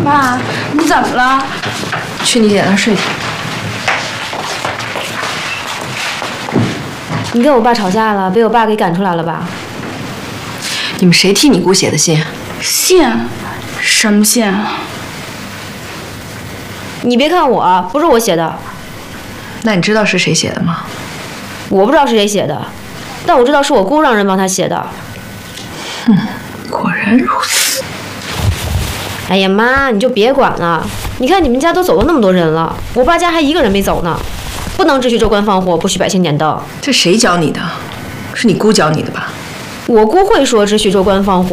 妈，你怎么了？ 去你姐那儿睡去。 你跟我爸吵架了，被我爸给赶出来了吧？ 你们谁替你姑写的信？ 信？什么信？ 你别看我，不是我写的。 那你知道是谁写的吗？ 我不知道是谁写的，但我知道是我姑让人帮他写的。 果然如此。 哎呀妈，你就别管了。你看你们家都走了那么多人了，我爸家还一个人没走呢。不能只许州官放火，不许百姓点灯。 这谁教你的？是你姑教你的吧？ 我姑会说只许州官放火。